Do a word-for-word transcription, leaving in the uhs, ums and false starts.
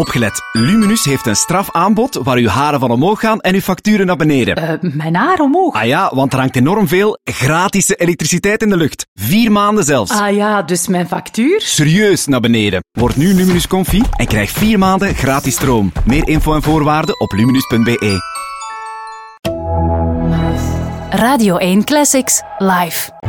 Opgelet. Luminus heeft een strafaanbod waar uw haren van omhoog gaan en uw facturen naar beneden. Uh, mijn haar omhoog? Ah ja, want er hangt enorm veel gratis elektriciteit in de lucht. Vier maanden zelfs. Ah ja, dus mijn factuur? Serieus naar beneden. Word nu Luminus Comfy en krijg vier maanden gratis stroom. Meer info en voorwaarden op luminus punt b e. Radio één Classics, live.